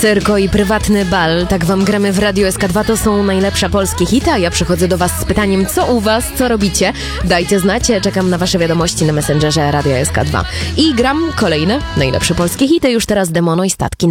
Cyrko i prywatny bal, tak wam gramy w Radio SK2, to są najlepsze polskie hity, a ja przychodzę do was z pytaniem, co u was, co robicie? Dajcie znać, czekam na wasze wiadomości na Messengerze Radio SK2. I gram kolejne najlepsze polskie hity, już teraz Demono i Statki.